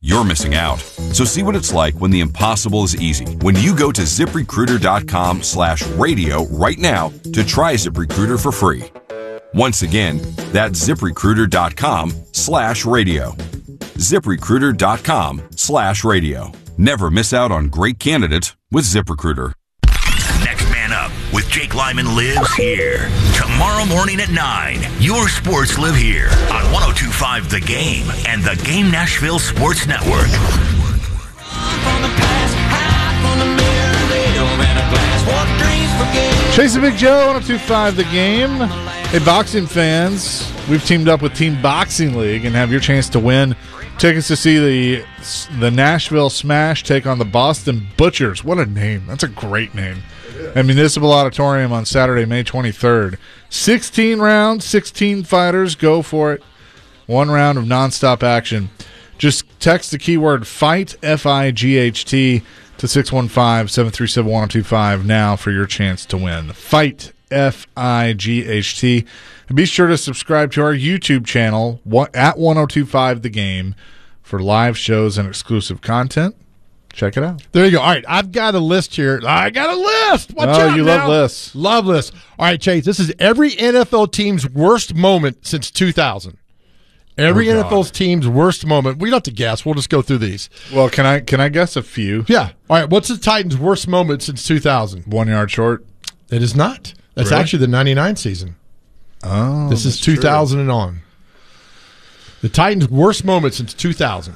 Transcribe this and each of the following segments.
you're missing out. So see what it's like when the impossible is easy. When you go to ZipRecruiter.com/radio right now to try ZipRecruiter for free. Once again, that's ZipRecruiter.com/radio. ZipRecruiter.com/radio. Never miss out on great candidates with ZipRecruiter. Next Man Up with Jake Lyman lives here. Tomorrow morning at 9, your sports live here on 102.5 The Game and The Game Nashville Sports Network. Chase and Big Joe, 102.5 The Game. Hey, boxing fans, we've teamed up with Team Boxing League and have your chance to win tickets to see the Nashville Smash take on the Boston Butchers. What a name. That's a great name. At Municipal Auditorium on Saturday, May 23rd. 16 rounds, 16 fighters. Go for it. One round of nonstop action. Just text the keyword FIGHT, F-I-G-H-T, to 615-737-1025 now for your chance to win. FIGHT, F-I-G-H-T. And be sure to subscribe to our YouTube channel at 1025 The Game for live shows and exclusive content. Check it out. There you go. All right, I've got a list here. I got a list. Watch out you now. love lists. Love lists. All right, Chase, this is every NFL team's worst moment since 2000. Every NFL's team's worst moment. We don't have to guess. We'll just go through these. Well, can I guess a few? Yeah. All right, what's the Titans' worst moment since 2000? 1 yard short. It is not. That's Really? actually the 99 season. Oh, This is 2000 and on. The Titans' worst moment since 2000.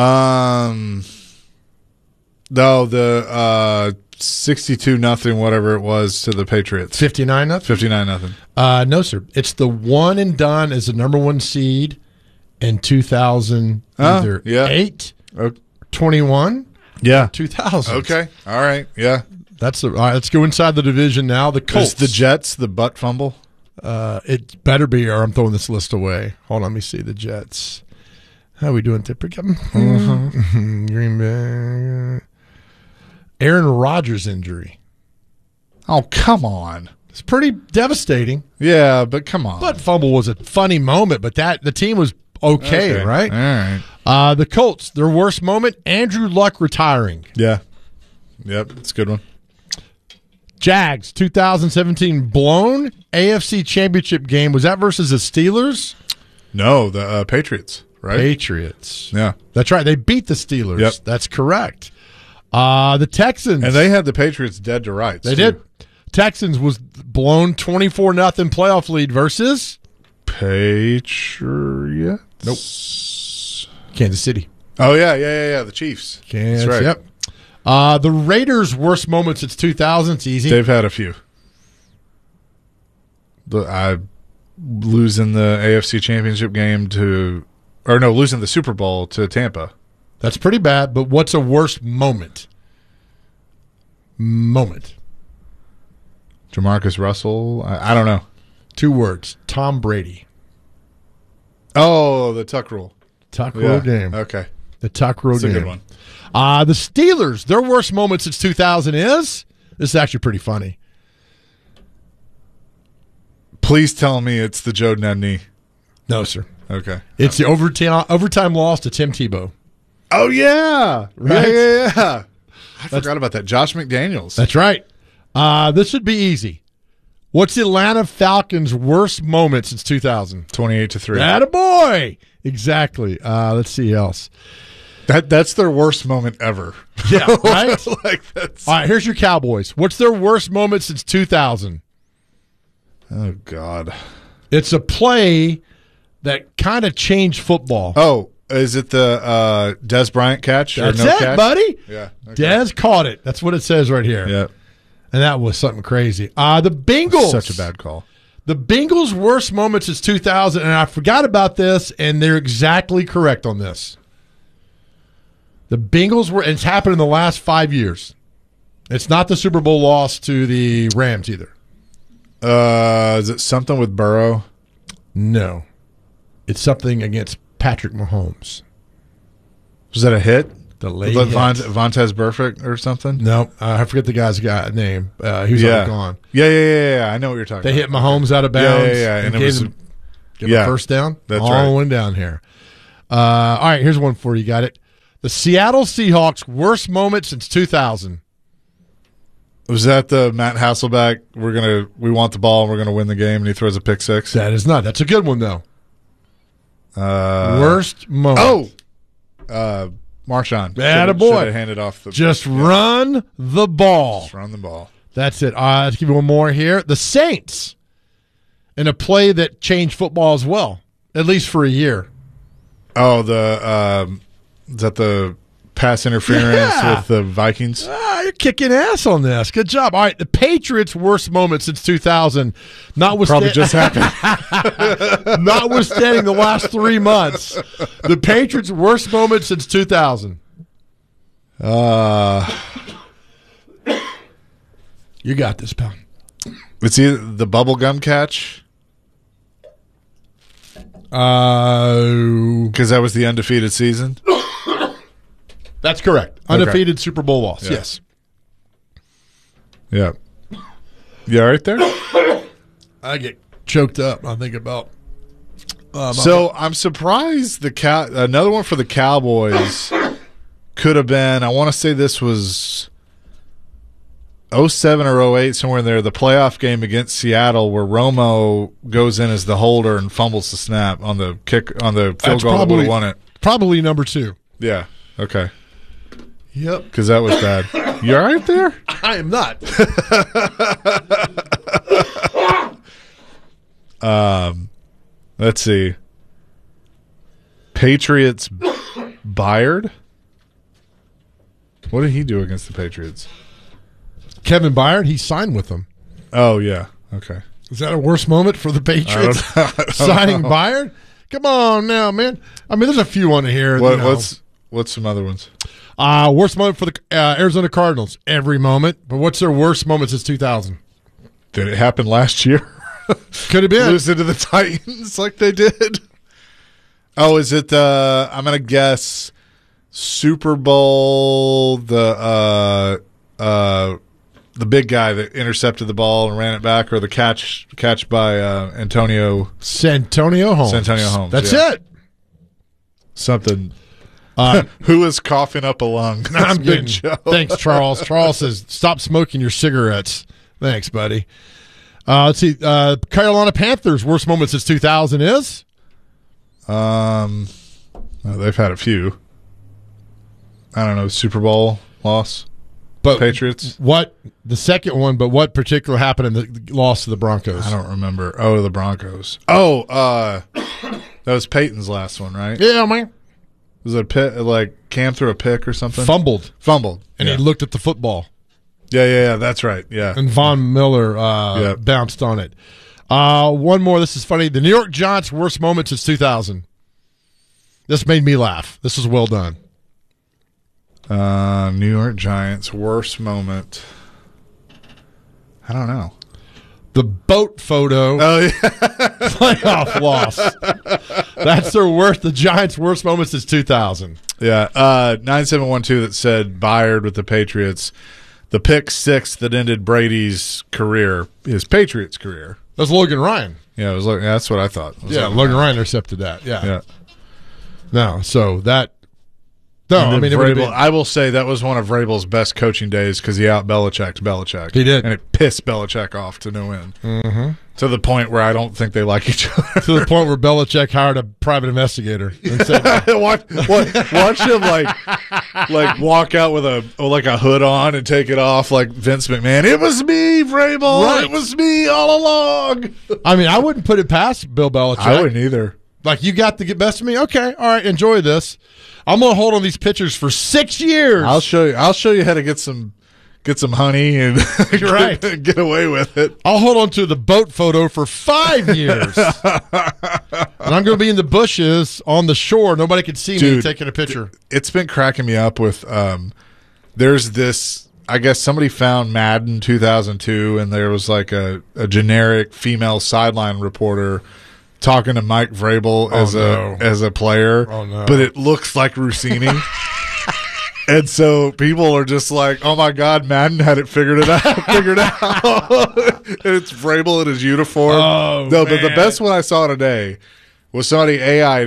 No, the 62-0, whatever it was, to the Patriots. 59-0? 59-0. No, sir. It's the one and done as the number one seed in 2000, either 8, 21, Yeah. 2000. Okay. All right. Yeah. All right, let's go inside the division now. The Colts. It's the Jets, the butt fumble. It better be, or I'm throwing this list away. Hold on, let me see the Jets. How are we doing? Green Bay. Aaron Rodgers injury. Oh, come on. It's pretty devastating. Yeah, but come on. Butt fumble was a funny moment, but the team was okay, right? All right. The Colts, their worst moment, Andrew Luck retiring. Yeah. Yep, it's a good one. Jags, 2017 blown AFC Championship game. Was that versus the Steelers? No, the Patriots, right? Patriots. Yeah. That's right. They beat the Steelers. Yep. That's correct. The Texans. And they had the Patriots dead to rights. They did. Texans was blown 24-0 playoff lead versus Patriots. Nope. Kansas City. Oh, yeah. The Chiefs. Kansas. That's right. Yep. The Raiders' worst moment since 2000. It's easy. They've had a few. Losing the AFC Championship game losing the Super Bowl to Tampa. That's pretty bad, but what's a worst moment? Jamarcus Russell. I don't know. 2 words. Tom Brady. Oh, the Tuck rule. Tuck rule game. Okay. The Tuck rule game. That's a good one. The Steelers, their worst moment since 2000 is? This is actually pretty funny. Please tell me it's the Joe Nedney. No, sir. Okay. It's the overtime loss to Tim Tebow. Oh, yeah. Right? Yeah. I forgot about that. Josh McDaniels. That's right. This should be easy. What's the Atlanta Falcons' worst moment since 2000? 28-3. Attaboy! Exactly. Let's see else. That's their worst moment ever. Yeah, right? All right, here's your Cowboys. What's their worst moment since 2000? Oh, God. It's a play that kind of changed football. Oh, is it the Dez Bryant catch? That's or no it, catch? buddy. Yeah. Okay. Dez caught it. That's what it says right here. Yeah. And that was something crazy. The Bengals. Such a bad call. The Bengals' worst moment since 2000, and I forgot about this, and they're exactly correct on this. The Bengals and it's happened in the last 5 years. It's not the Super Bowl loss to the Rams either. Is it something with Burrow? No. It's something against Patrick Mahomes. Was that a hit? The late Vontaze Burfict or something? No, I forget the guy's name. He was already gone. Yeah. I know what you're talking They about. hit Mahomes out of bounds. Yeah. And it was gave him a first down. That's all right. went down here. All right, here's one for you. Got it. The Seattle Seahawks' worst moment since 2000. Was that the Matt Hasselbeck? We want the ball and we're gonna win the game, and he throws a pick six. That is not. That's a good one though. Worst moment. Marshawn. Attaboy. Should have handed off the. Just run the ball. Just run the ball. That's it. Let's give you one more here. The Saints, in a play that changed football as well, at least for a year. Oh, is that the pass interference with the Vikings? You're kicking ass on this. Good job. All right, the Patriots' worst moment since 2000. Probably just happened. Notwithstanding the last 3 months, the Patriots' worst moment since 2000. You got this, pal. It's either the bubble gum catch. Because that was the undefeated season. That's correct. Undefeated Super Bowl loss. Yeah. Yes. Yeah. You all right there? I get choked up. I think about. So I'm surprised another one for the Cowboys could have been. I want to say this was 07 or 08, somewhere in there. The playoff game against Seattle, where Romo goes in as the holder and fumbles the snap on the field goal that would have won it. Probably number 2. Yeah. Okay. Yep. Because that was bad. You all right there? I am not. Let's see. Patriots Byard. What did he do against the Patriots? Kevin Byard, he signed with them. Oh, yeah. Okay. Is that a worse moment for the Patriots? I don't Signing know. Byard? Come on now, man. I mean, there's a few on here. What's some other ones? Worst moment for the Arizona Cardinals? Every moment. But what's their worst moment since 2000? Did it happen last year? Could have been. Losing to the Titans like they did. Oh, is it I'm going to guess Super Bowl, the big guy that intercepted the ball and ran it back, or the catch by Santonio Holmes. That's it. Something. Who is coughing up a lung? I'm Big kidding. Joe. Thanks, Charles. Charles says, stop smoking your cigarettes. Thanks, buddy. Let's see. Carolina Panthers' worst moment since 2000 is? Well, they've had a few. I don't know. Super Bowl loss. But Patriots. What the second one? But what particular happened in the loss to the Broncos? I don't remember. Oh, the Broncos. Oh, that was Peyton's last one, right? Yeah, man. Was it a pick, like Cam threw a pick or something? Fumbled, and he looked at the football. Yeah. That's right. Yeah, And Von Miller bounced on it. One more. This is funny. The New York Giants' worst moment since 2000. This made me laugh. This was well done. New York Giants worst moment. I don't know. The boat photo. Oh yeah, Playoff loss. That's their worst. The Giants' worst moment since 2000. yeah. 9712 that said Byard with the Patriots. The pick six that ended Brady's career, his Patriots career. That's Logan Ryan. Yeah, it was like that's what I thought. Logan Ryan intercepted that. Yeah. Yeah. No, so that. No, And I mean, Vrabel, I will say that was one of Vrabel's best coaching days because he out-Belichicked Belichick. He did. And it pissed Belichick off to no end. Mm-hmm. To the point where I don't think they like each other. to the point where Belichick hired a private investigator. And said, watch him like walk out with a hood on and take it off like Vince McMahon. It was me, Vrabel. Right. It was me all along. I mean, I wouldn't put it past Bill Belichick. I wouldn't either. Like, you got to get best of me? Okay, all right, enjoy this. I'm going to hold on these pictures for 6 years. I'll show you how to get some honey and You're right. get away with it. I'll hold on to the boat photo for 5 years. And I'm going to be in the bushes on the shore. Nobody can see me taking a picture. It's been cracking me up with there's this, I guess somebody found Madden 2002 and there was like a generic female sideline reporter talking to Mike Vrabel as a player. Oh, no. But it looks like Rossini. And so people are just like, "Oh my God, Madden had it figured out." And it's Vrabel in his uniform. Oh, no, but the man. best one I saw today was somebody AI'd it,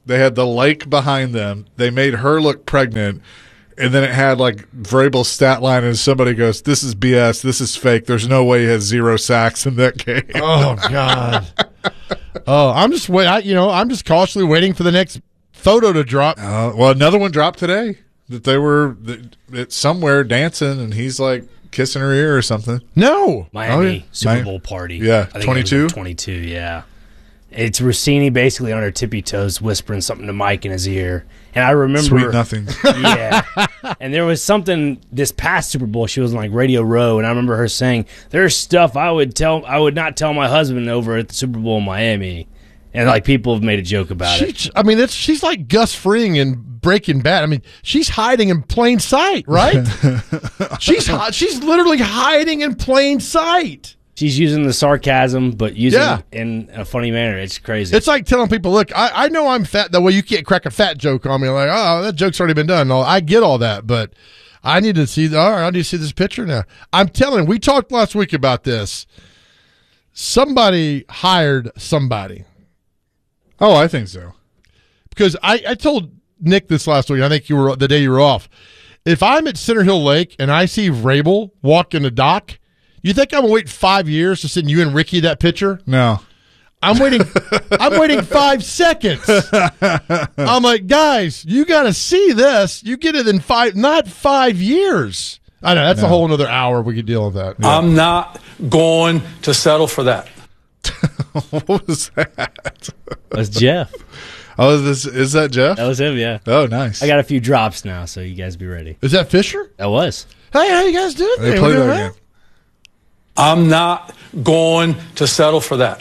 They had the lake behind them. They made her look pregnant. And then it had like Vrabel's stat line, and somebody goes, "This is BS. This is fake. There's no way he has 0 sacks in that game." Oh God. I'm just cautiously waiting for the next photo to drop. Well, another one dropped today that they were somewhere dancing, and he's like kissing her ear or something. No, Miami Super Bowl party. Yeah, I think 22. 22. Yeah, it's Rossini basically on her tippy toes, whispering something to Mike in his ear. And I remember Sweet nothing. Yeah. And there was something this past Super Bowl, she was on like Radio Row, and I remember her saying, "There's stuff I would not tell my husband over at the Super Bowl in Miami." And like people have made a joke about it. I mean, she's like Gus Fring in Breaking Bad. I mean, she's hiding in plain sight, right? she's literally hiding in plain sight. She's using the sarcasm, but using it in a funny manner. It's crazy. It's like telling people, look, I know I'm fat. That way you can't crack a fat joke on me. Like, oh, that joke's already been done. No, I get all that, but I need to see. All right, I need to see this picture now. I'm telling you, we talked last week about this. Somebody hired somebody. Oh, I think so. Because I told Nick this last week. I think you were the day you were off. If I'm at Center Hill Lake and I see Vrabel walking the dock, you think I'm gonna wait 5 years to send you and Ricky that picture? No. I'm waiting 5 seconds. I'm like, guys, you got to see this. You get it in not 5 years. I know that's a whole another hour we could deal with that. Yeah. I'm not going to settle for that. What was that? That's Jeff. Oh, is that Jeff? That was him, yeah. Oh, nice. I got a few drops now, so you guys be ready. Is that Fisher? That was. Hey, how you guys doing? They play that again. I'm not going to settle for that.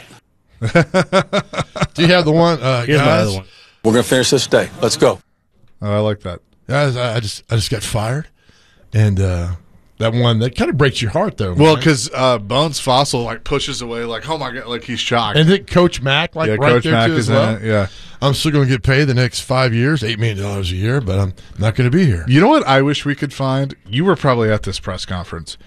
Do you have the one? Here's my other one. We're going to finish this day. Let's go. Oh, I like that. Guys, I just got fired, and that one that kind of breaks your heart though. Well, because Bones Fossil like pushes away, like, oh my god, like he's shocked. And then Coach Mack, like right Coach there Mack too is as well. in it. Yeah, I'm still going to get paid the next 5 years, $8 million a year, but I'm not going to be here. You know what I wish we could find? You were probably at this press conference.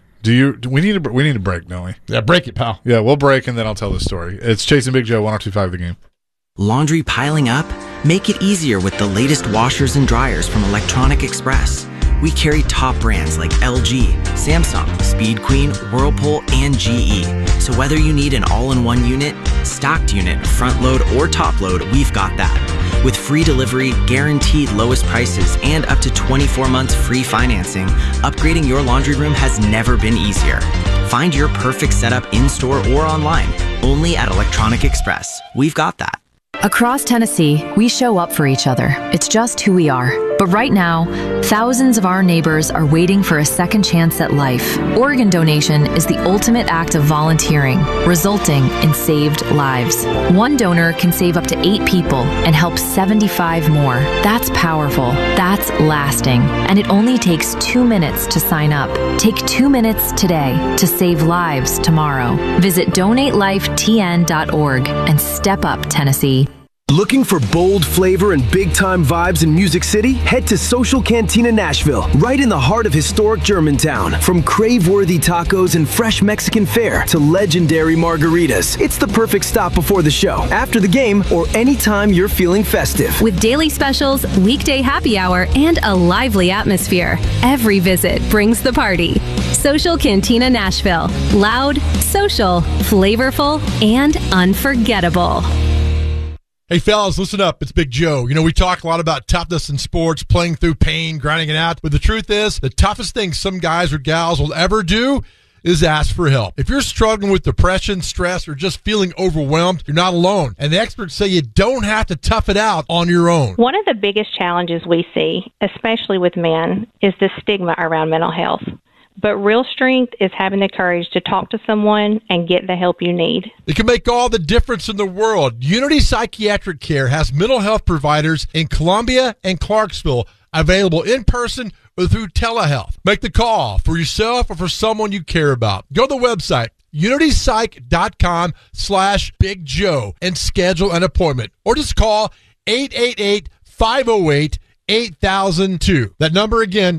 We need a break, don't we? Yeah, break it, pal. Yeah, we'll break and then I'll tell the story. It's Chasing Big Joe, 102.5 The Game. Laundry piling up? Make it easier with the latest washers and dryers from Electronic Express. We carry top brands like LG, Samsung, Speed Queen, Whirlpool, and GE. So whether you need an all-in-one unit, stocked unit, front load, or top load, we've got that. With free delivery, guaranteed lowest prices, and up to 24 months free financing, upgrading your laundry room has never been easier. Find your perfect setup in-store or online, only at Electronic Express. We've got that. Across Tennessee, we show up for each other. It's just who we are. But right now, thousands of our neighbors are waiting for a second chance at life. Organ donation is the ultimate act of volunteering, resulting in saved lives. One donor can save up to 8 people and help 75 more. That's powerful. That's lasting. And it only takes 2 minutes to sign up. Take 2 minutes today to save lives tomorrow. Visit donatelifetn.org and step up, Tennessee. Looking for bold flavor and big-time vibes in Music City? Head to Social Cantina Nashville, right in the heart of historic Germantown. From crave-worthy tacos and fresh Mexican fare to legendary margaritas, it's the perfect stop before the show, after the game, or anytime you're feeling festive. With daily specials, weekday happy hour, and a lively atmosphere, every visit brings the party. Social Cantina Nashville. Loud, social, flavorful, and unforgettable. Hey, fellas, listen up. It's Big Joe. You know, we talk a lot about toughness in sports, playing through pain, grinding it out. But the truth is, the toughest thing some guys or gals will ever do is ask for help. If you're struggling with depression, stress, or just feeling overwhelmed, you're not alone. And the experts say you don't have to tough it out on your own. One of the biggest challenges we see, especially with men, is the stigma around mental health. But real strength is having the courage to talk to someone and get the help you need. It can make all the difference in the world. Unity Psychiatric Care has mental health providers in Columbia and Clarksville available in person or through telehealth. Make the call for yourself or for someone you care about. Go to the website, unitypsych.com/Big Joe and schedule an appointment. Or just call 888-508-8002. That number again,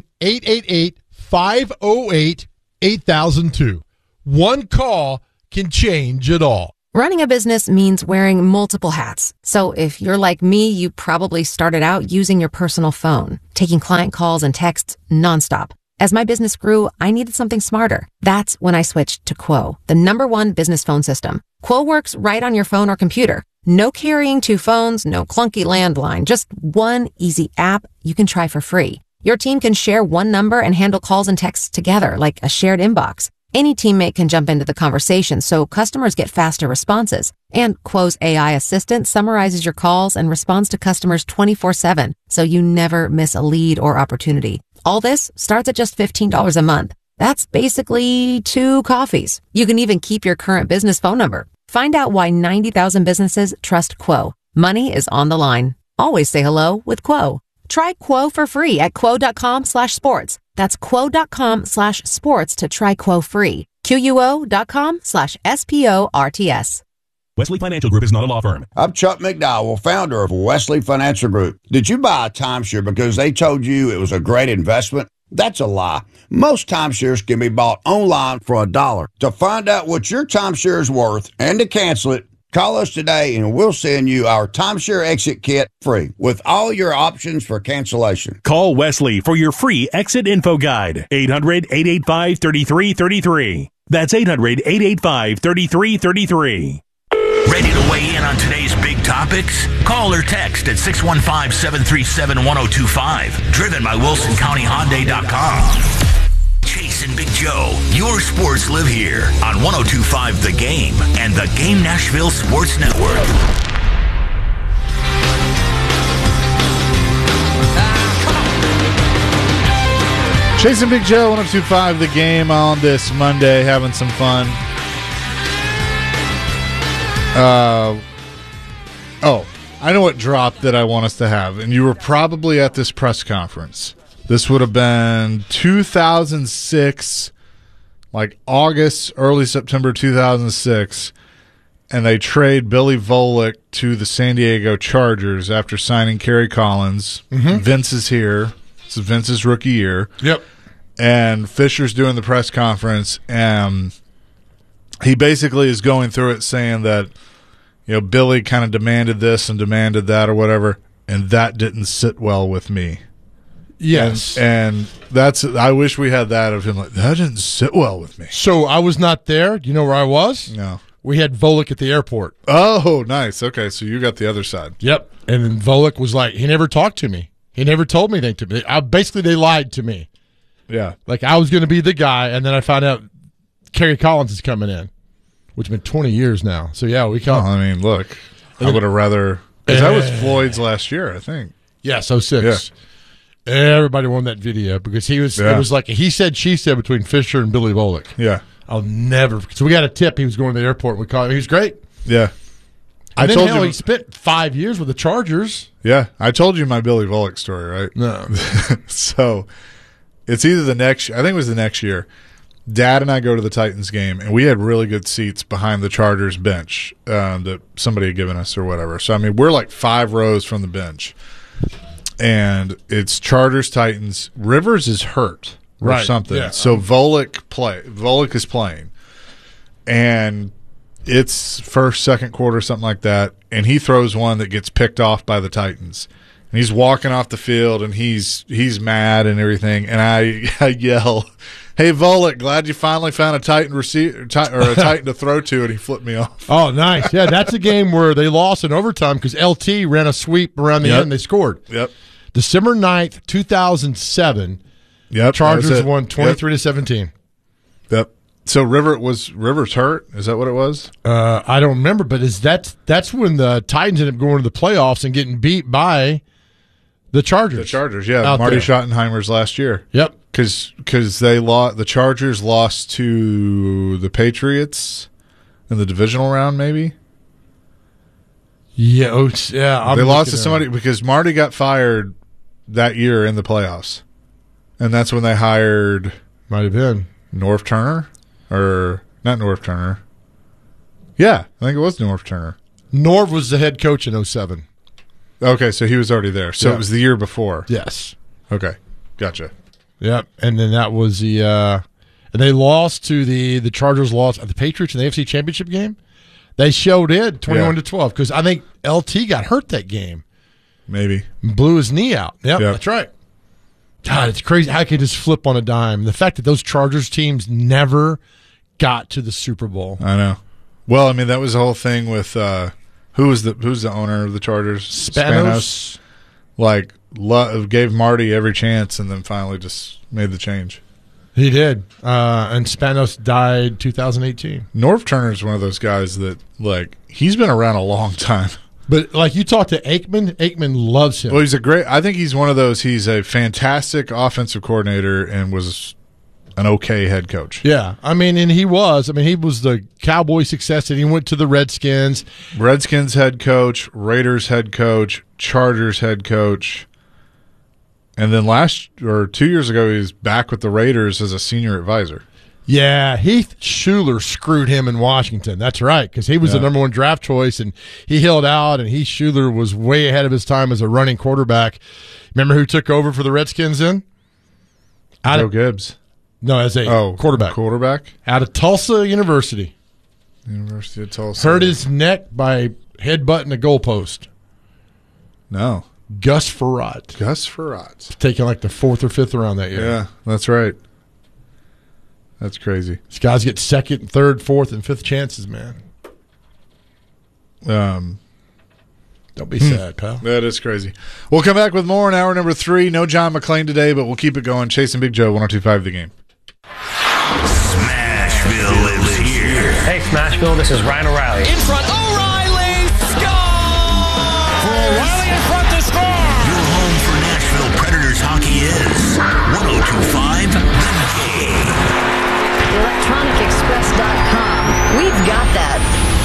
888-508-8002. One call can change it all. Running a business means wearing multiple hats. So if you're like me, you probably started out using your personal phone, taking client calls and texts nonstop. As my business grew, I needed something smarter. That's when I switched to Quo, the #1 business phone system. Quo works right on your phone or computer. No carrying 2 phones, no clunky landline, just one easy app you can try for free. Your team can share one number and handle calls and texts together like a shared inbox. Any teammate can jump into the conversation so customers get faster responses. And Quo's AI assistant summarizes your calls and responds to customers 24/7, so you never miss a lead or opportunity. All this starts at just $15 a month. That's basically 2 coffees. You can even keep your current business phone number. Find out why 90,000 businesses trust Quo. Money is on the line. Always say hello with Quo. Try Quo for free at quo.com/sports. That's quo.com/sports to try Quo free. QUO.com/SPORTS. Wesley Financial Group is not a law firm. I'm Chuck McDowell, founder of Wesley Financial Group. Did you buy a timeshare because they told you it was a great investment? That's a lie. Most timeshares can be bought online for $1. To find out what your timeshare is worth and to cancel it, call us today and we'll send you our timeshare exit kit free with all your options for cancellation. Call Wesley for your free exit info guide. 800-885-3333. That's 800-885-3333. Ready to weigh in on today's big topics? Call or text at 615-737-1025. Driven by WilsonCountyHyundai.com. Chase and Big Joe, your sports live here on 102.5 The Game and the Game Nashville Sports Network. Chase and Big Joe, 102.5 The Game on this Monday, having some fun. I know what drop that I want us to have, and you were probably at this press conference. This would have been 2006, like August, early September 2006, and they trade Billy Volek to the San Diego Chargers after signing Kerry Collins. Mm-hmm. Vince is here. This is Vince's rookie year. Yep. And Fisher's doing the press conference, and he basically is going through it saying that, you know, Billy kind of demanded this and demanded that or whatever, and that didn't sit well with me. Yes. And that's, I wish we had that of him. Like, that didn't sit well with me. So I was not there. Do you know where I was? No. We had Volek at the airport. Oh, nice. Okay, so you got the other side. Yep. And then Volek was like, he never talked to me. He never told me anything to me. Basically, they lied to me. Yeah. Like, I was going to be the guy, and then I found out Kerry Collins is coming in, which has been 20 years now. So, yeah, we come. Well, I mean, look, I would have rather, because that was Floyd's last year, I think. Yeah, so 06. Yeah. Everybody won that video because he was. Yeah. It was like a he said, she said between Fisher and Billy Volek. Yeah. I'll never. So we got a tip. He was going to the airport. We called him. He was great. Yeah. And then he spent 5 years with the Chargers. Yeah. I told you my Billy Volek story, right? No. So it's either the next, I think it was the next year. Dad and I go to the Titans game, and we had really good seats behind the Chargers bench that somebody had given us or whatever. So, I mean, we're like 5 rows from the bench. And it's Chargers, Titans. Rivers is hurt or something. Yeah. So Volek is playing. And it's first, second quarter, something like that. And he throws one that gets picked off by the Titans. And he's walking off the field, and he's mad and everything. And I yell, "Hey, Volek, glad you finally found a Titan receiver or a Titan to throw to," and he flipped me off. Oh, nice. Yeah, that's a game where they lost in overtime because LT ran a sweep around the end and they scored. Yep. December 9th, 2007. Yep. Chargers won 23-17. Yep. So Rivers hurt? Is that what it was? I don't remember, but that's when the Titans ended up going to the playoffs and getting beat by the Chargers. The Chargers, yeah. Marty Schottenheimer's last year. Yep. Because the Chargers lost to the Patriots in the divisional round, maybe. Yeah, they lost to somebody because Marty got fired that year in the playoffs, and that's when they hired. Might have been Norv Turner, or not Norv Turner. Yeah, I think it was Norv Turner. Norv was the head coach in 2007. Okay, so he was already there. So it was the year before. Yes. Okay, gotcha. Yep, and then that was and they lost to the Chargers lost at the Patriots in the AFC Championship game. They showed it 21-12 because I think LT got hurt that game. Maybe. Blew his knee out. Yep, that's right. God, it's crazy how it can just flip on a dime. The fact that those Chargers teams never got to the Super Bowl. I know. Well, I mean, that was the whole thing with who's the owner of the Chargers? Spanos. Like, gave Marty every chance and then finally just made the change. He did. And Spanos died 2018. Norv Turner's one of those guys that, like, he's been around a long time. But, like, you talk to Aikman loves him. Well, I think he's one of those, he's a fantastic offensive coordinator and was an okay head coach. Yeah. I mean, he was the Cowboy success, and he went to the Redskins. Redskins head coach, Raiders head coach, Chargers head coach. And then 2 years ago, he was back with the Raiders as a senior advisor. Yeah, Heath Schuler screwed him in Washington. That's right, because he was the number one draft choice, and he held out, and Heath Schuler was way ahead of his time as a running quarterback. Remember who took over for the Redskins then? Joe Gibbs. No, as a quarterback. Quarterback? Out of Tulsa University. University of Tulsa. Hurt his neck by headbutting a goalpost. No. Gus Frerotte. Taking like the 4th or 5th round that year. Yeah, that's right. That's crazy. These guys get 2nd, 3rd, 4th, and 5th chances, man. Don't be sad, pal. That is crazy. We'll come back with more in hour number 3. No John McClain today, but we'll keep it going. Chasing Big Joe, 102.5 The Game. Smashville lives here. Hey, Smashville, this is Ryan O'Reilly. In front, O'Reilly! Score! For O'Reilly in front to score! Your home for Nashville Predators hockey is 102.5 The Game. ElectronicExpress.com. We've got that.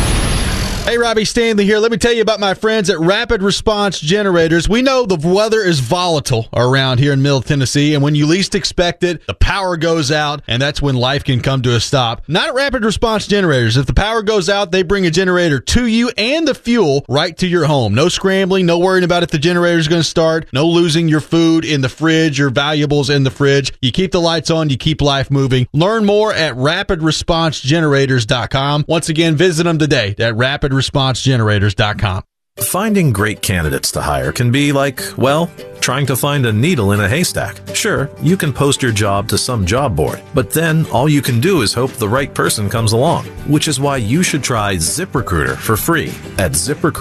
Hey, Robbie Stanley here. Let me tell you about my friends at Rapid Response Generators. We know the weather is volatile around here in Middle Tennessee, and when you least expect it, the power goes out, and that's when life can come to a stop. Not at Rapid Response Generators. If the power goes out, they bring a generator to you and the fuel right to your home. No scrambling, no worrying about if the generator is going to start, no losing your food in the fridge, your valuables in the fridge. You keep the lights on, you keep life moving. Learn more at rapidresponsegenerators.com. Once again, visit them today at rapidresponsegenerators.com. Finding great candidates to hire can be like, well, trying to find a needle in a haystack. Sure, you can post your job to some job board, but then all you can do is hope the right person comes along, which is why you should try ZipRecruiter for free at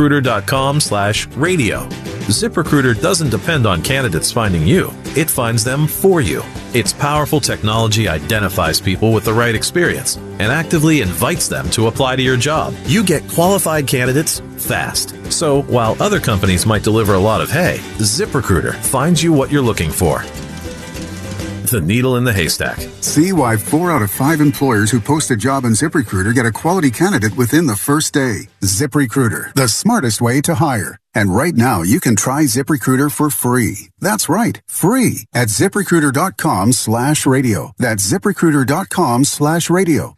ZipRecruiter.com/radio. ZipRecruiter doesn't depend on candidates finding you. It finds them for you. Its powerful technology identifies people with the right experience and actively invites them to apply to your job. You get qualified candidates fast. So while other companies might deliver a lot of hay, ZipRecruiter finds you what you're looking for. The needle in the haystack. See why 4 out of 5 employers who post a job on ZipRecruiter get a quality candidate within the first day. ZipRecruiter, the smartest way to hire. And right now, you can try ZipRecruiter for free. That's right, free at ZipRecruiter.com/radio. That's ZipRecruiter.com/radio.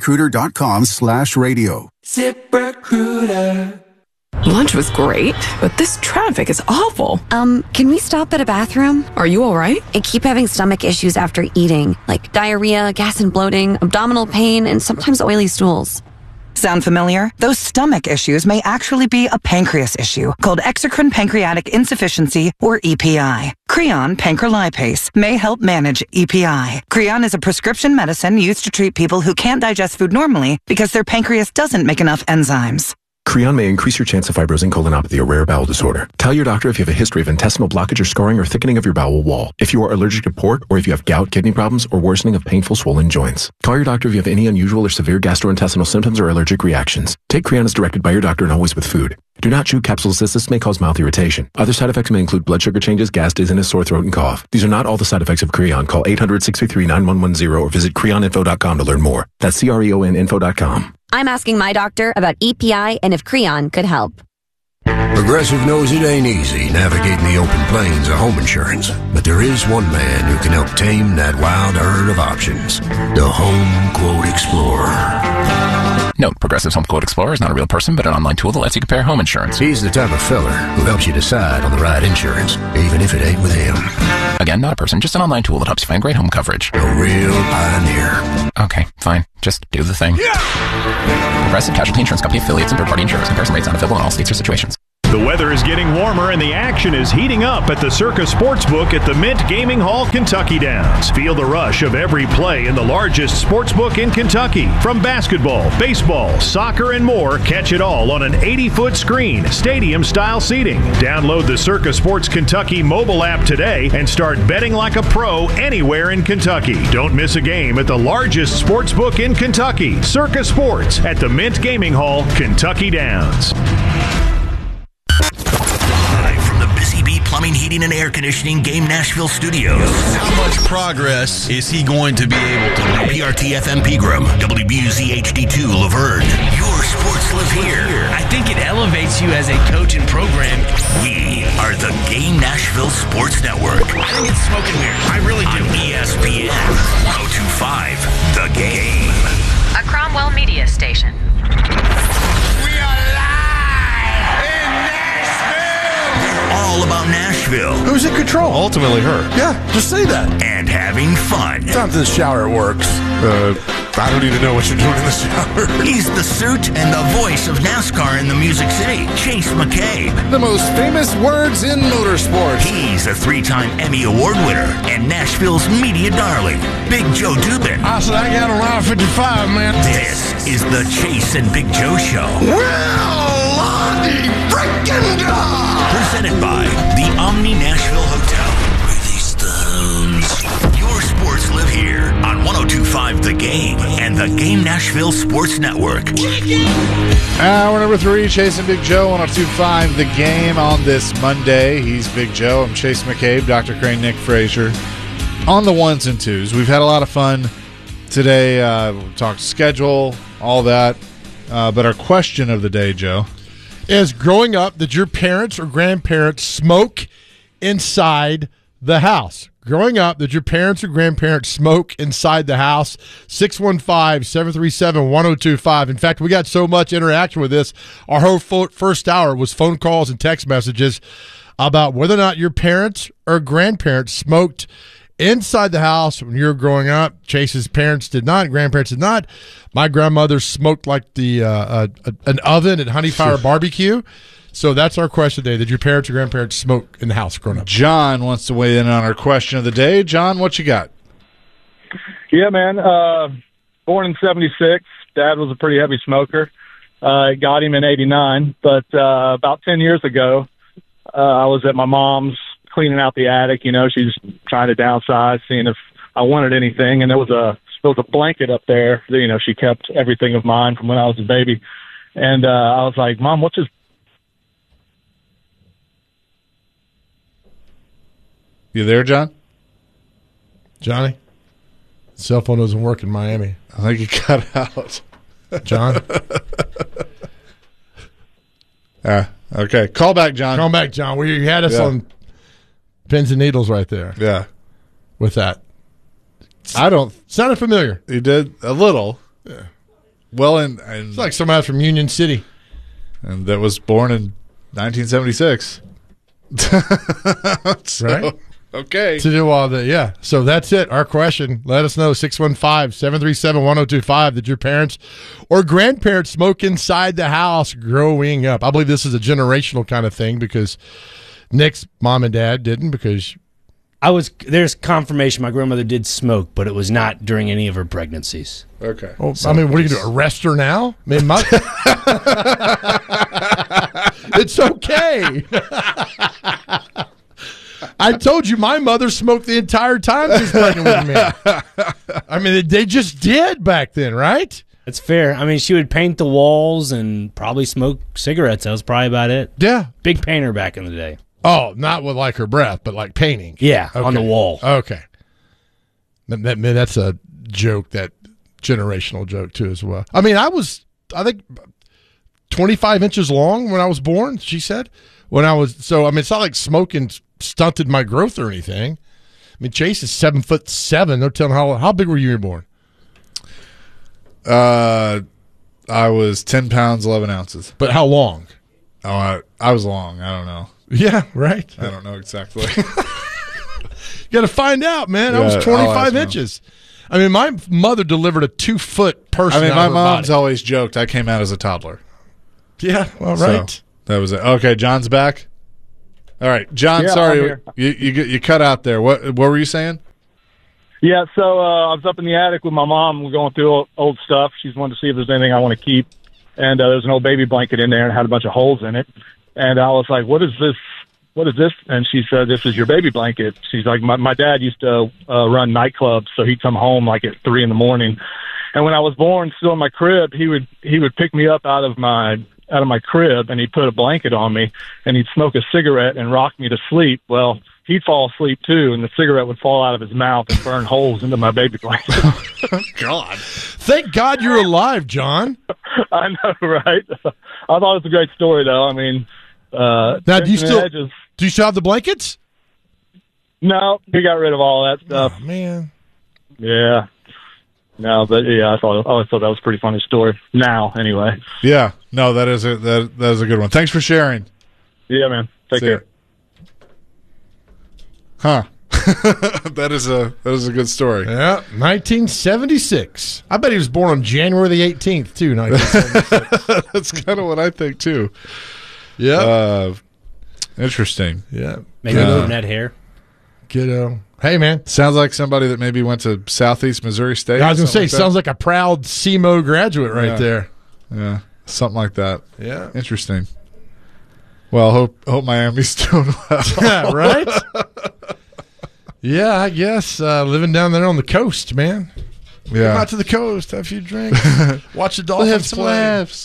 ZipRecruiter.com/radio. ZipRecruiter. Lunch was great, but this traffic is awful. Can we stop at a bathroom? Are you all right? I keep having stomach issues after eating, like diarrhea, gas and bloating, abdominal pain, and sometimes oily stools. Sound familiar? Those stomach issues may actually be a pancreas issue called exocrine pancreatic insufficiency, or EPI. Creon pancrelipase may help manage EPI. Creon is a prescription medicine used to treat people who can't digest food normally because their pancreas doesn't make enough enzymes. Creon may increase your chance of fibrosing colonopathy, a rare bowel disorder. Tell your doctor if you have a history of intestinal blockage or scarring or thickening of your bowel wall, if you are allergic to pork, or if you have gout, kidney problems, or worsening of painful swollen joints. Call your doctor if you have any unusual or severe gastrointestinal symptoms or allergic reactions. Take Creon as directed by your doctor and always with food. Do not chew capsules as this may cause mouth irritation. Other side effects may include blood sugar changes, gas, dizziness, sore throat, and cough. These are not all the side effects of Creon. Call 800-633-9110 or visit creoninfo.com to learn more. That's CREONinfo.com. I'm asking my doctor about EPI and if Creon could help. Progressive knows it ain't easy navigating the open plains of home insurance, but there is one man who can help tame that wild herd of options. The Home Quote Explorer. Note, Progressive's Home Quote Explorer is not a real person, but an online tool that lets you compare home insurance. He's the type of fella who helps you decide on the right insurance, even if it ain't with him. Again, not a person, just an online tool that helps you find great home coverage. A real pioneer. Okay, fine. Just do the thing. Yeah! Progressive Casualty Insurance Company affiliates and third-party insurers. Comparison rates not available in all states or situations. The weather is getting warmer and the action is heating up at the Circa Sportsbook at the Mint Gaming Hall, Kentucky Downs. Feel the rush of every play in the largest sportsbook in Kentucky. From basketball, baseball, soccer, and more, catch it all on an 80-foot screen, stadium-style seating. Download the Circa Sports Kentucky mobile app today and start betting like a pro anywhere in Kentucky. Don't miss a game at the largest sportsbook in Kentucky, Circa Sports at the Mint Gaming Hall, Kentucky Downs. Plumbing, Heating, and Air Conditioning Game Nashville Studios. How much progress is he going to be able to make? PRT FM Pegram, WBUZ HD2 Laverne. Your sports live here. I think it elevates you as a coach and program. We are the Game Nashville Sports Network. I think it's smoking weird. I really do. On ESPN 102.5 The Game. A Cromwell media station. All about Nashville. Who's in control? Ultimately her. Yeah, just say that. And having fun. Sometimes in the shower it works. I don't even know what you're doing in the shower. He's the suit and the voice of NASCAR in the Music City, Chase McCabe. The most famous words in motorsports. He's a 3-time Emmy Award winner and Nashville's media darling, Big Joe Dubin. I said I got around 55, man. This is the Chase and Big Joe Show. Well, Lonnie freaking God! Presented by the Omni Nashville Hotel. Release the hounds. Your sports live here on 102.5 The Game and the Game Nashville Sports Network. Hour number 3, Chase and Big Joe, 102.5 The Game on this Monday. He's Big Joe. I'm Chase McCabe, Dr. Crane, Nick Frazier. On the ones and twos. We've had a lot of fun today. We talked schedule, all that. But our question of the day, Joe, is growing up, did your parents or grandparents smoke inside the house? Growing up, did your parents or grandparents smoke inside the house? 615-737-1025. In fact, we got so much interaction with this. Our whole first hour was phone calls and text messages about whether or not your parents or grandparents smoked inside the house when you were growing up. Chase's parents did not, grandparents did not. My grandmother smoked like the an oven at Honey Fire Barbecue. So that's our question today. Did your parents or grandparents smoke in the house growing up? John wants to weigh in on our question of the day. John, what you got? Yeah, man. Born in 76. Dad was a pretty heavy smoker. Got him in 89. But about 10 years ago, I was at my mom's cleaning out the attic. You know, she's trying to downsize, seeing if I wanted anything. And there was a blanket up there. You know, she kept everything of mine from when I was a baby. And I was like, Mom, what's this? You there, John? Johnny? Cell phone doesn't work in Miami. I think he cut out. John? Okay. Call back, John. Call back, John. You had us on pins and needles right there. Yeah. With that. I don't. Sounded familiar. You did a little. Yeah. Well, and it's like somebody from Union City. And that was born in 1976. Right? Okay. To do all that, yeah. So that's it. Our question. Let us know. 615-737-1025. Did your parents or grandparents smoke inside the house growing up? I believe this is a generational kind of thing because Nick's mom and dad didn't because there's confirmation my grandmother did smoke, but it was not during any of her pregnancies. Okay. Well, so, I mean, what are you going to do? Arrest her now? I mean, it's okay. I told you my mother smoked the entire time she was pregnant with me. I mean, they just did back then, right? That's fair. I mean, she would paint the walls and probably smoke cigarettes. That was probably about it. Yeah. Big painter back in the day. Oh, not with like her breath, but like painting. Yeah, okay. On the wall. Okay. That's a joke, that generational joke too as well. I mean, I think 25 inches long when I was born, she said. So I mean, it's not like smoking stunted my growth or anything. I mean, Chase is 7'7". They're telling how big were you when you were born? I was 10 pounds 11 ounces. But how long? Oh, I was long. I don't know. Yeah, right. I don't know exactly. You got to find out, man. I was 25 inches. I mean, my mother delivered a 2-foot person. I mean, out my of her mom's body. always joked I came out as a toddler. Yeah, well, right. So, that was it. Okay, John's back. All right, John. Yeah, sorry, I'm you cut out there. What were you saying? Yeah, so I was up in the attic with my mom. We're going through old stuff. She's wanted to see if there's anything I want to keep. And there's an old baby blanket in there and had a bunch of holes in it. And I was like, what is this? What is this? And she said, this is your baby blanket. She's like, my dad used to run nightclubs, so he'd come home like at 3 a.m. And when I was born, still in my crib, he would pick me up out of my crib, and he'd put a blanket on me, and he'd smoke a cigarette and rock me to sleep. Well, he'd fall asleep too, and the cigarette would fall out of his mouth and burn holes into my baby blanket. God. Thank God you're alive, John. I know, right? I thought it was a great story, though. I mean, now, do you still have the blankets? No, he got rid of all that stuff. Oh, man. Yeah. No, but yeah, I always thought that was a pretty funny story. Now, anyway. Yeah. No, that is a good one. Thanks for sharing. Yeah, man. Take care. Huh. that is a good story. Yeah, 1976. I bet he was born on January the 18th, too, 1976. That's kind of what I think, too. Yeah. Interesting. Yeah. Maybe a little net hair. Kiddo. Hey, man. Sounds like somebody that maybe went to Southeast Missouri State. Yeah, I was going to say, sounds like a proud SEMO graduate right there. Yeah, something like that. Yeah. Interesting. Well, hope Miami's doing well. Yeah, right? Yeah, I guess. Living down there on the coast, man. Yeah. Come out to the coast, have a few drinks, watch the Dolphins have some play. laughs.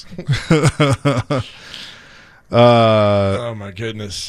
Oh, my goodness.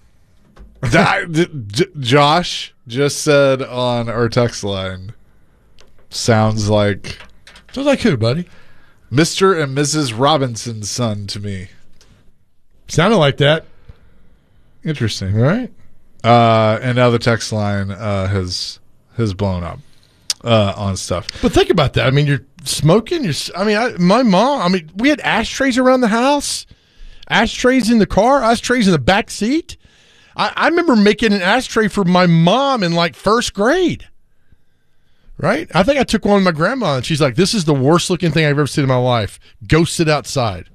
Josh just said on our text line, sounds like who, buddy? Mr. and Mrs. Robinson's son to me. Sounded like that. Interesting. Right? And now the text line has blown up on stuff. But think about that. I mean, you're smoking. My mom, we had ashtrays around the house, ashtrays in the car, ashtrays in the back seat. I remember making an ashtray for my mom in like first grade. Right? I think I took one with my grandma, and she's like, this is the worst looking thing I've ever seen in my life. Go sit outside.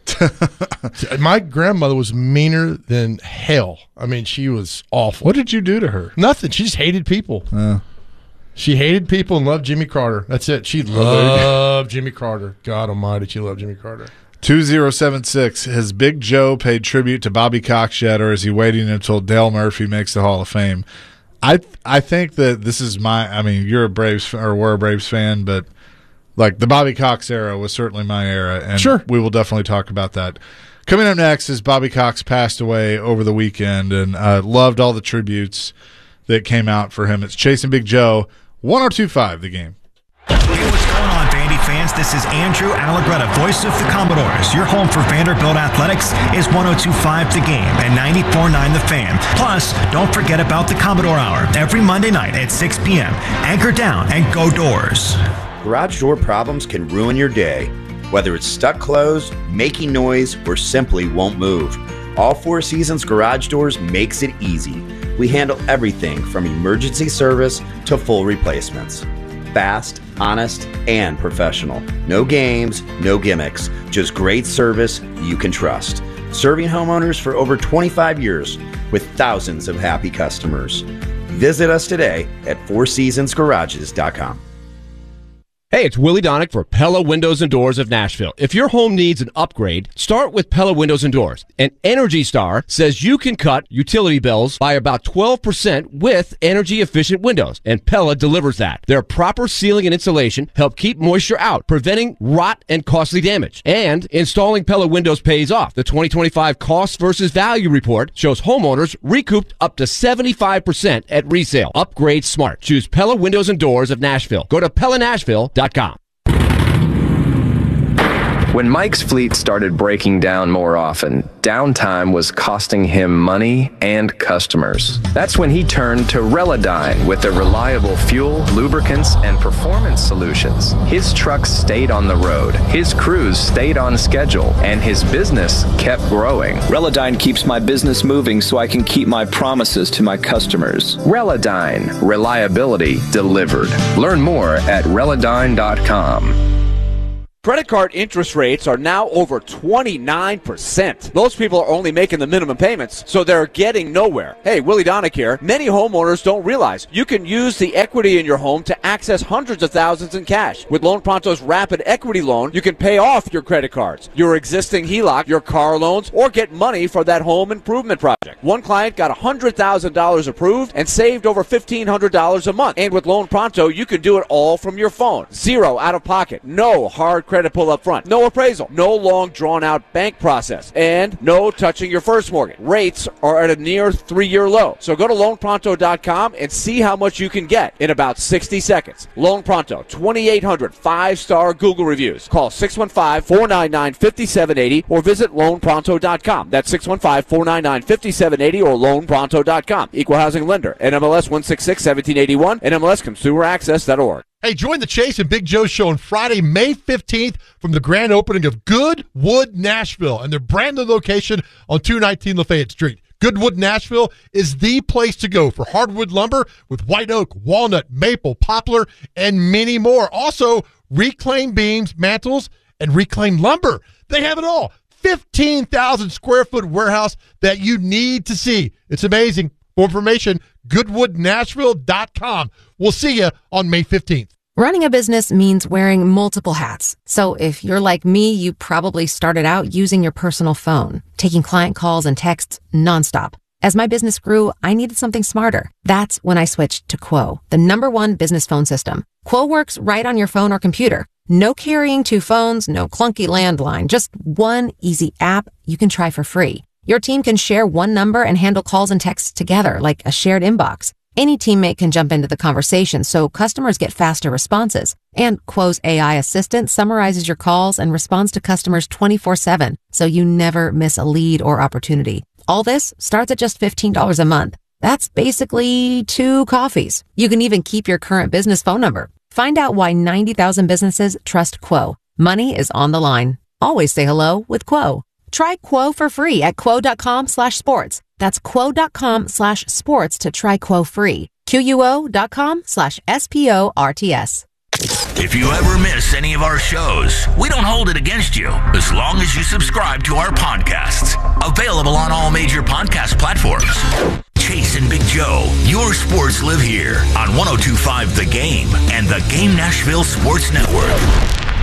My grandmother was meaner than hell. I mean, she was awful. What did you do to her? Nothing. She just hated people. She hated people and loved Jimmy Carter. That's it. She loved Jimmy Carter. God almighty, she loved Jimmy Carter. 2076. Has Big Joe paid tribute to Bobby Cox yet, or is he waiting until Dale Murphy makes the Hall of Fame? I think that this is you're a Braves or we're a Braves fan, but like the Bobby Cox era was certainly my era, and sure, we will definitely talk about that. Coming up next is Bobby Cox passed away over the weekend, and I loved all the tributes that came out for him. It's Chasing Big Joe, 102.5 The Game. Hey, what's going on, Vandy fans? This is Andrew Allegretta, voice of the Commodores. Your home for Vanderbilt Athletics is 102.5 The Game and 94.9 The Fan. Plus, don't forget about the Commodore Hour every Monday night at 6 p.m. Anchor down and go Doors. Garage door problems can ruin your day. Whether it's stuck closed, making noise, or simply won't move, All Four Seasons Garage Doors makes it easy. We handle everything from emergency service to full replacements. Fast, honest, and professional. No games, no gimmicks, just great service you can trust. Serving homeowners for over 25 years with thousands of happy customers. Visit us today at fourseasonsgarages.com. Hey, it's Willie Donick for Pella Windows and Doors of Nashville. If your home needs an upgrade, start with Pella Windows and Doors. And Energy Star says you can cut utility bills by about 12% with energy-efficient windows, and Pella delivers that. Their proper sealing and insulation help keep moisture out, preventing rot and costly damage. And installing Pella windows pays off. The 2025 Cost versus Value Report shows homeowners recouped up to 75% at resale. Upgrade smart. Choose Pella Windows and Doors of Nashville. Go to PellaNashville.com. When Mike's fleet started breaking down more often, downtime was costing him money and customers. That's when he turned to Relodyne with their reliable fuel, lubricants, and performance solutions. His trucks stayed on the road, his crews stayed on schedule, and his business kept growing. Relodyne keeps my business moving so I can keep my promises to my customers. Relodyne, reliability delivered. Learn more at Relodyne.com. Credit card interest rates are now over 29%. Most people are only making the minimum payments, so they're getting nowhere. Hey, Willie Donick here. Many homeowners don't realize you can use the equity in your home to access hundreds of thousands in cash. With Loan Pronto's Rapid Equity Loan, you can pay off your credit cards, your existing HELOC, your car loans, or get money for that home improvement project. One client got $100,000 approved and saved over $1,500 a month. And with Loan Pronto, you can do it all from your phone. Zero out of pocket. No hard credit pull up front. No appraisal. No long drawn out bank process. And no touching your first mortgage. Rates are at a near 3-year low. So go to loanpronto.com and see how much you can get in about 60 seconds. Loan Pronto, 2,800 5-star Google reviews. Call 615-499-5780 or visit loanpronto.com. That's 615-499-5780 or loanpronto.com. Equal housing lender. NMLS 166-1781. NMLSconsumeraccess.org. Hey, join the Chase and Big Joe show on Friday, May 15th from the grand opening of Goodwood Nashville and their brand new location on 219 Lafayette Street. Goodwood Nashville is the place to go for hardwood lumber with white oak, walnut, maple, poplar, and many more. Also, reclaimed beams, mantles, and reclaimed lumber. They have it all. 15,000 square foot warehouse that you need to see. It's amazing. For information, goodwoodnashville.com. We'll see you on May 15th. Running a business means wearing multiple hats. So if you're like me, you probably started out using your personal phone, taking client calls and texts nonstop. As my business grew, I needed something smarter. That's when I switched to Quo, the #1 business phone system. Quo works right on your phone or computer. No carrying 2 phones, no clunky landline, just one easy app you can try for free. Your team can share one number and handle calls and texts together like a shared inbox. Any teammate can jump into the conversation, so customers get faster responses. And Quo's AI assistant summarizes your calls and responds to customers 24/7, so you never miss a lead or opportunity. All this starts at just $15 a month. That's basically 2 coffees. You can even keep your current business phone number. Find out why 90,000 businesses trust Quo. Money is on the line. Always say hello with Quo. Try Quo for free at quo.com/sports. That's quo.com/sports to try Quo free. QUO.com/SPORTS. If you ever miss any of our shows, we don't hold it against you as long as you subscribe to our podcasts. Available on all major podcast platforms. Chase and Big Joe, your sports live here on 102.5 The Game and the Game Nashville Sports Network.